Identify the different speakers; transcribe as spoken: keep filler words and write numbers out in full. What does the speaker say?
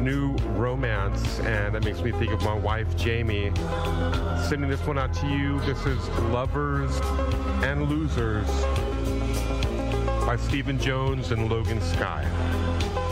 Speaker 1: new romance, and that makes me think of my wife, Jamie. Sending this one out to you. This is Lovers and Losers by Stephen Jones and Logan Sky.